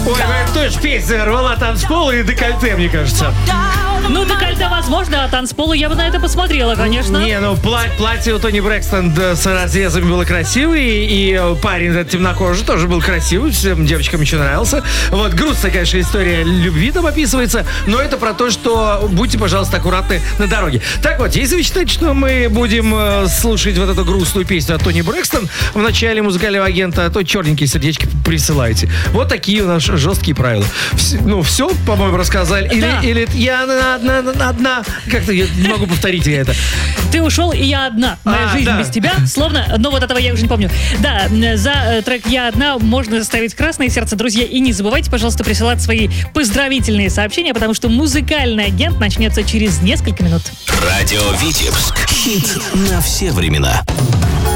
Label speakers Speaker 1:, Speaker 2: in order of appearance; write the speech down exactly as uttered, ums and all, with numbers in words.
Speaker 1: Ой, вы тоже песня рвала танцпол и декольте, мне кажется.
Speaker 2: Ну, декольте возможно, а танцполу я бы на это посмотрела, конечно.
Speaker 1: Не, ну пла- платье у Тони Брэкстон да, с разрезами было красивое, и, и парень этот темнокожий тоже был красивый, всем девочкам еще нравился. Вот, грустная, конечно, история любви там описывается, но это про то, что будьте, пожалуйста, аккуратны на дороге. Так вот, если вы считаете, что мы будем э, слушать вот эту грустную песню от Тони Брэкстон в начале музыкального агента, то черненькие сердечки присылайте. Вот такие у нас жесткие правила. Вс- ну, все, по-моему, рассказали. Или,
Speaker 2: Да.
Speaker 1: или я одна, одна, одна. Как-то я не могу повторить я это.
Speaker 2: Ты ушел, и я одна. Моя
Speaker 1: А,
Speaker 2: жизнь
Speaker 1: да.
Speaker 2: без тебя, словно... Ну, вот этого я уже не помню. Да, за э, трек «Я одна» можно ставить красное сердце, друзья. И не забывайте, пожалуйста, присылать свои поздравительные сообщения, потому что музыкальный агент начнется через несколько минут.
Speaker 3: Радио Витебск. Хит на все времена.